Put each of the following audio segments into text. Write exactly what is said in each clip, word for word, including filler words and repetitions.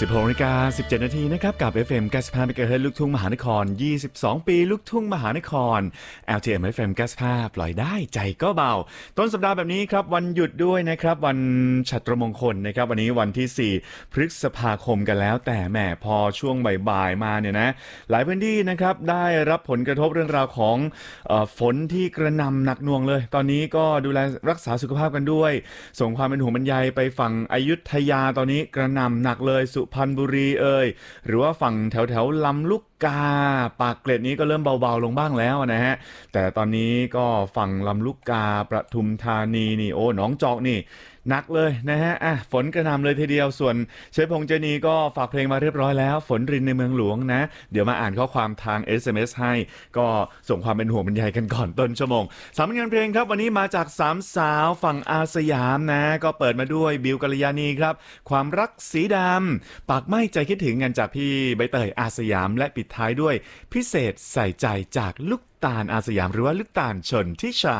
สิบหกนาฬิกาสิบเจ็ดนาทีนะครับกับ เอฟ เอ็ม เก้าสิบห้า เมกะเฮิรตซ์ลูกทุ่งมหานครยี่สิบสองปีลูกทุ่งมหานคร แอล ที เอ็ม เอฟ เอ็ม เก้าสิบห้าปล่อยได้ใจก็เบาต้นสัปดาห์แบบนี้ครับวันหยุดด้วยนะครับวันฉัตรมงคลนะครับวันนี้วันที่สี่พฤษภาคมกันแล้วแต่แหมพอช่วงบ่ายๆมาเนี่ยนะหลายพื้นที่นะครับได้รับผลกระทบเรื่องราวของเอ่อฝนที่กระหน่ำหนักหน่วงเลยตอนนี้ก็ดูแลรักษาสุขภาพกันด้วยส่งความเป็นห่วงบรรยายไปฝั่งอยุธยาตอนนี้กระหน่ำหนักเลยสุพรรณบุรีเอ่ยหรือว่าฝั่งแถวแถวลำลูกกาปากเกร็ดนี้ก็เริ่มเบาๆลงบ้างแล้วนะฮะแต่ตอนนี้ก็ฝั่งลำลูกกาปทุมธานีนี่โอ้หนองจอกนี่หนักเลยนะฮะอ่ะฝนกระหน่ำเลยทีเดียวส่วนเชฟพงษ์เจนีก็ฝากเพลงมาเรียบร้อยแล้วฝนรินในเมืองหลวงนะเดี๋ยวมาอ่านข้อความทาง เอส เอ็ม เอส ให้ก็ส่งความเป็นห่วงบรรยายกันก่อนต้นชั่วโมงสามงานเพลงครับวันนี้มาจากสามสาวฝั่งอาสยามนะก็เปิดมาด้วยบิวกัลยาณีครับความรักสีดำปากไม่ใจคิดถึงกันจากพี่ใบเตยอาสยามและปิดท้ายด้วยพิเศษใส่ใจจากลูกตาลอาสยามหรือว่าลูกตาลชนทิชา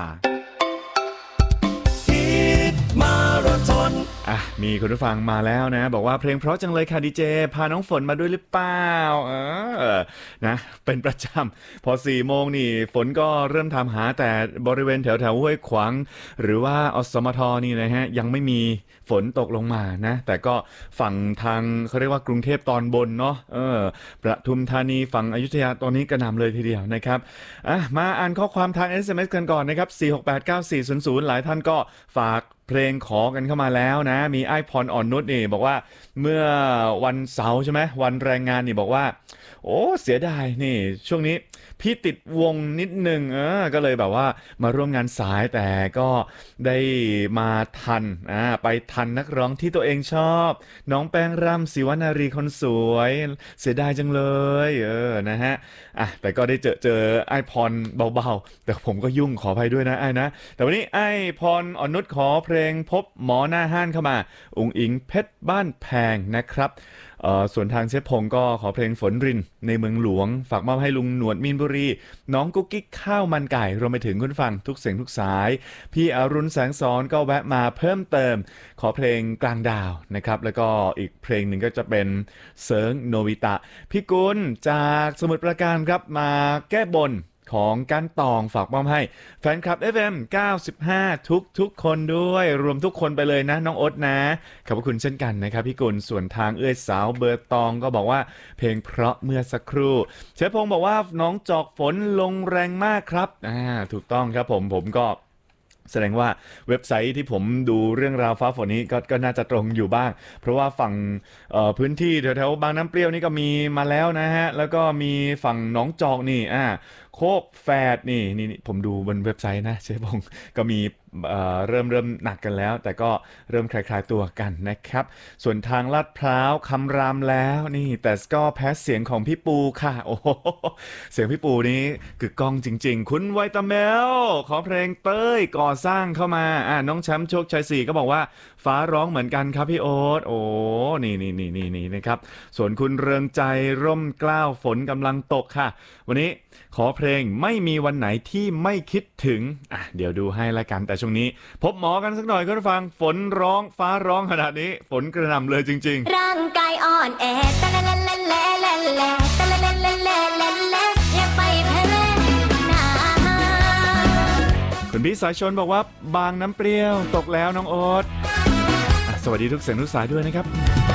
มาราธอนอ่ะมีคุณผู้ฟังมาแล้วนะบอกว่าเพลงเพราะจังเลยค่ะดีเจพาน้องฝนมาด้วยหรือเปล่าเออนะเป็นประจำพอสี่โมงนี่ฝนก็เริ่มทำหาแต่บริเวณแถวแถวห้วยขวางหรือว่าอสมทนี่นะฮะยังไม่มีฝนตกลงมานะแต่ก็ฝั่งทางเขาเรียกว่ากรุงเทพตอนบนเนาะเออปทุมธานีฝั่งอยุธยาตอนนี้กระหน่ำเลยทีเดียวนะครับอ่ะมาอ่านข้อความทาง เอส เอ็ม เอส กันก่อนนะครับสี่ หก แปด เก้า สี่ ศูนย์ ศูนย์หลายท่านก็ฝากเพลงขอกันเข้ามาแล้วนะมีไอ้พรอ่อนนุชนี่บอกว่าเมื่อวันเสาร์ใช่ไหมวันแรงงานนี่บอกว่าโอ้เสียดายนี่ช่วงนี้พี่ติดวงนิดนึงเออก็เลยแบบว่ามาร่วมงานสายแต่ก็ได้มาทันอ่าไปทันนักร้องที่ตัวเองชอบน้องแป้งร่ำศิวนารีคนสวยเสียดายจังเลยเออนะฮะอ่ะแต่ก็ได้เจอเจอไอ้พรเบาๆแต่ผมก็ยุ่งขออภัยด้วยนะไอ้นะแต่วันนี้ไอ้พรอ่อนนุชขอเพลงพบหมอหน้าห้านเข้ามาอุ๋งอิงเพชรบ้านแพงนะครับเอ่อส่วนทางเชฟพงก็ขอเพลงฝนรินในเมืองหลวงฝากมอบให้ลุงหนวดมีนบุรีน้องกุ๊กกิ๊กข้าวมันไก่รวมไปถึงคุณฟังทุกเสียงทุกสายพี่อรุณแสงสอนก็แวะมาเพิ่มเติมขอเพลงกลางดาวนะครับแล้วก็อีกเพลงหนึ่งก็จะเป็นเซิร์งโนบิตะพี่กุลจากสมุทรปราการครับมาแก้บนของการตองฝากมอบให้แฟนคลับ เอฟ เอ็ม เก้าสิบห้าทุกทุกคนด้วยรวมทุกคนไปเลยนะน้องโอ๊ตนะขอบคุณเช่นกันนะครับพี่กุลส่วนทางเอื้อยสาวเบอร์ตองก็บอกว่าเพลงเพราะเมื่อสักครู่เชฟพงศ์บอกว่าน้องจอกฝนลงแรงมากครับอ่าถูกต้องครับผมผมก็แสดงว่าเว็บไซต์ที่ผมดูเรื่องราวฟ้าฝนนี้ก็ก็น่าจะตรงอยู่บ้างเพราะว่าฝั่งพื้นที่แถวๆบางน้ำเปรี้ยวนี่ก็มีมาแล้วนะฮะแล้วก็มีฝั่งหนองจอกนี่อ่าโคกแฝดนี่นี่ผมดูบนเว็บไซต์นะเชฟพงศ์ก็มีเอ่อเริ่มเริ่มหนักกันแล้วแต่ก็เริ่มคลายๆตัวกันนะครับส่วนทางลาดพร้าวคำรามแล้วนี่แต่ก็แพ้เสียงของพี่ปูค่ะโอ้โหเสียงพี่ปูนี้กึกก้องจริงๆคุณไวตาเมลขอเพลงเต้ยก่อสร้างเข้ามาอ่าน้องแชมป์โชคชัยสี่ก็บอกว่าฟ้าร้องเหมือนกันครับพี่โอ๊ตโอ้นี่นี่นี่นี่นี่นะครับส่วนคุณเริงใจร่มเกล้าฝนกำลังตกค่ะวันนี้ขอเพลงไม่มีวันไหนที่ไม่คิดถึงอ่ะเดี๋ยวดูให้ละกันแต่ช่วงนี้พบหมอกันสักหน่อยก็ฟังฝนร้องฟ้าร้องขนาดนี้ฝนกระหน่ำเลยจริงๆร่างกายอ่อนแอตะละละละละละละตะละละละละละละอยากไปแพ้หนาคุณพี่สายชนบอกว่าบางน้ำเปรี้ยวตกแล้วน้องโอ๊ตสวัสดีทุกเสียงทุกสายด้วยนะครับ